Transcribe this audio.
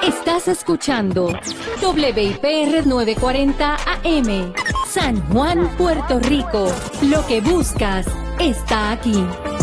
Estás escuchando WIPR 940 AM, San Juan, Puerto Rico. Lo que buscas está aquí.